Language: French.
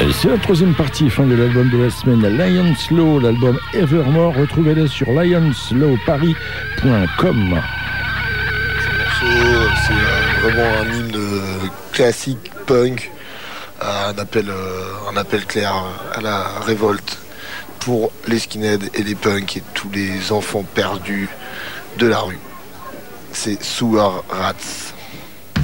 Et c'est la troisième partie, fin de l'album de la semaine, Lion Slow, l'album Evermore. Retrouvez-le sur lionslowparis.com. C'est vraiment un hymne classique punk, un appel clair à la révolte pour les skinheads et les punks et tous les enfants perdus de la rue. C'est Sewer Rats.